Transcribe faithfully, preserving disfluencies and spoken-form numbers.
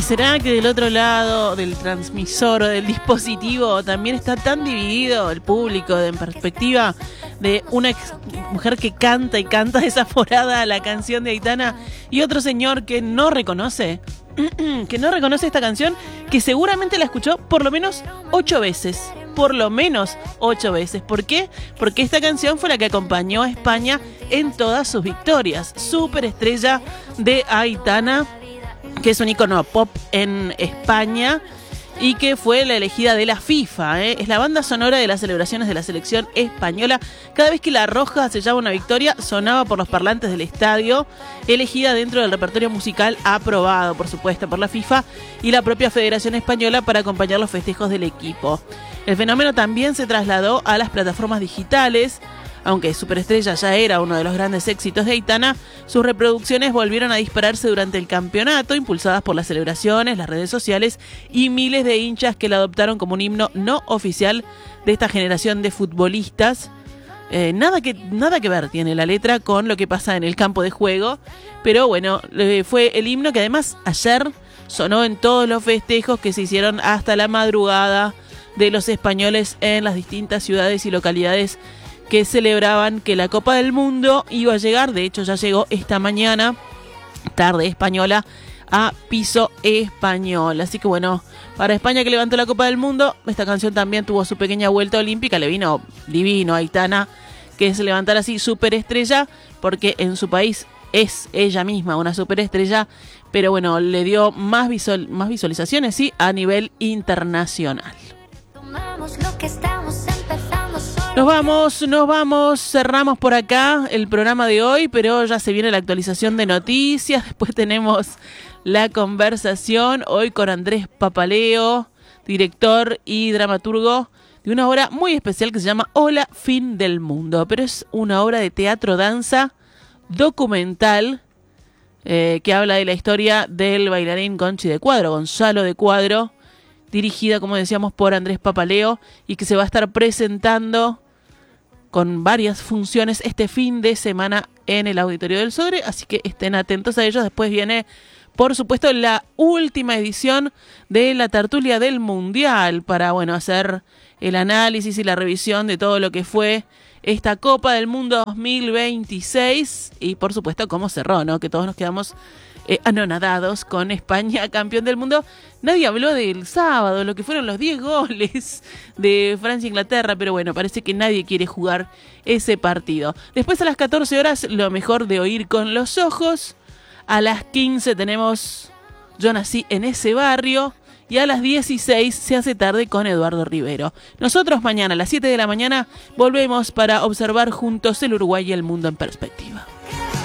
¿Y será que del otro lado del transmisor o del dispositivo también está tan dividido el público de, en perspectiva de una ex mujer que canta y canta desaforada la canción de Aitana y otro señor que no reconoce, que no reconoce esta canción, que seguramente la escuchó por lo menos ocho veces? Por lo menos ocho veces. ¿Por qué? Porque esta canción fue la que acompañó a España en todas sus victorias. Superestrella de Aitana, que es un icono pop en España y que fue la elegida de la FIFA, ¿eh? Es la banda sonora de las celebraciones de la selección española. Cada vez que La Roja sellaba una victoria, sonaba por los parlantes del estadio, elegida dentro del repertorio musical aprobado, por supuesto, por la FIFA y la propia Federación Española para acompañar los festejos del equipo. El fenómeno también se trasladó a las plataformas digitales. Aunque Superestrella ya era uno de los grandes éxitos de Aitana, sus reproducciones volvieron a dispararse durante el campeonato, impulsadas por las celebraciones, las redes sociales y miles de hinchas que la adoptaron como un himno no oficial de esta generación de futbolistas. Eh, nada que, nada que ver tiene la letra con lo que pasa en el campo de juego, pero bueno, eh, fue el himno que además ayer sonó en todos los festejos que se hicieron hasta la madrugada de los españoles en las distintas ciudades y localidades que celebraban que la Copa del Mundo iba a llegar. De hecho ya llegó esta mañana, tarde española, a piso español. Así que bueno, para España que levantó la Copa del Mundo, esta canción también tuvo su pequeña vuelta olímpica. Le vino divino a Aitana que se levantara así superestrella, porque en su país es ella misma una superestrella, pero bueno, le dio más, visual, más visualizaciones, sí, a nivel internacional. Tomamos lo que estamos empezando. Nos vamos, nos vamos, cerramos por acá el programa de hoy, pero ya se viene la actualización de noticias. Después tenemos la conversación hoy con Andrés Papaleo, director y dramaturgo de una obra muy especial que se llama Hola, fin del mundo. Pero es una obra de teatro, danza, documental, eh, que habla de la historia del bailarín Gonchi de Cuadro, Gonzalo de Cuadro, dirigida, como decíamos, por Andrés Papaleo y que se va a estar presentando con varias funciones este fin de semana en el Auditorio del Sodre, así que estén atentos a ellos. Después viene, por supuesto, la última edición de la tertulia del Mundial para, bueno, hacer el análisis y la revisión de todo lo que fue esta Copa del Mundo dos mil veintiséis y, por supuesto, cómo cerró, ¿no? Que todos nos quedamos Eh, anonadados con España campeón del mundo. Nadie habló del sábado, lo que fueron los diez goles de Francia e Inglaterra, pero bueno, parece que nadie quiere jugar ese partido. Después a las catorce horas, lo mejor de oír con los ojos. A las quince tenemos Yo nací en ese barrio. Y a las dieciséis se hace tarde con Eduardo Rivero. Nosotros mañana a las siete de la mañana volvemos para observar juntos el Uruguay y el mundo en perspectiva.